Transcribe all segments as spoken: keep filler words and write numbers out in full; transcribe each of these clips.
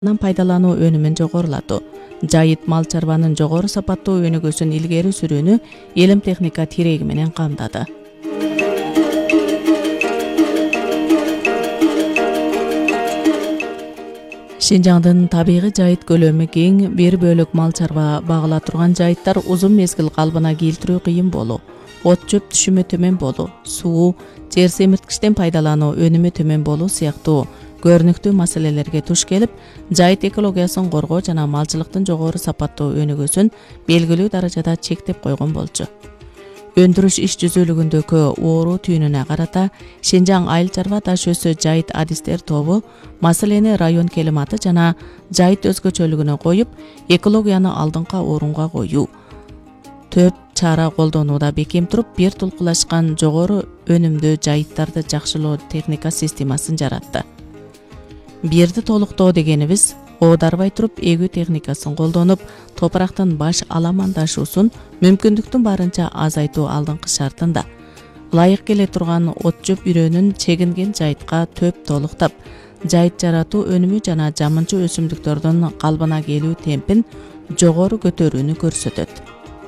пайдалануу өнүмүн жогорулатуу, жайыт мал чарбанын жогору сапаттуу өнүгүүсүн илгери сүрүүнү элим техника тиреги менен камдады. Шинжаңдын табигый жайыт көлөмү кең, бир бөлүк мал чарба багыла турган жайыттар узун мезгил калыбына келтирүү кыйын болуу, от чөп түшүмү төмөн болуу, суу, жер семирткичтен пайдалануу өнүмү төмөн болуу сыяктуу көрүнүктүү маселелерге туш келип, жайыт экологиясын коргоо жана малчылыктын жогору сапаттуу өнүгүүсүн белгилүү даражада чектеп койгон болчу. Өндүрүш иш жүзүүлүгүндөгү оору түйүнүнө карата Шинжаң айыл чарба таш өсү жайыт адистер тобу маселени район климаты жана жайыт өзгөчөлүгүнө коюп, экологияны алдыңкы орунга коюу төп чара колдонууда бекем туруп, бир тулкулашкан жогору өнүмдүү жайыттарды жакшылоо техника системасын жаратты. Бирди толуктоо дегенибиз, оодарбай туруп эгүү техникасын колдонуп, топурактын баш аламандашуусун мүмкүндүктүн барынча азайтуу алдыңкы шартында. Ылайык келе турган от жөп үрөөнүн чегинген жайытка төп толуктап, жайыт жаратуу өнүмү жана жамынчы өсүмдүктөрдүн калыбына келүү темпин жогору көтөрүүнү көрсөтөт.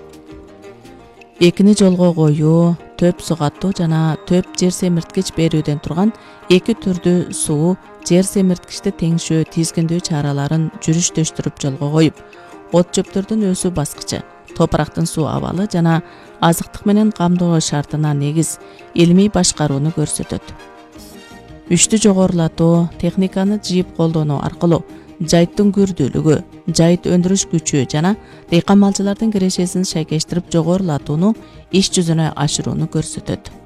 Экини жолго коюу, төп суу каттоо жана төп жер семирткич берүүдөн турган эки түрдүү суу, жер семирткичти теңшөө, тизгиндүү чараларын жүрүштөштүрүп жолго коюп, от жөптөрдүн өсүү баскычы, топурактын суу абалы жана азыктык менен камдоо шартына негиз илимий башкарууну көрсөтөт. Үчтү жогорулатуу, техниканы жыйып колдонуу аркылуу жайыттын күрдүүлүгү, жайыт өндүрүш күчү жана дыйкан малчылардын кирешесин шайкештирип жогорулатууну иш жүзүнө ашырууну көрсөтөт.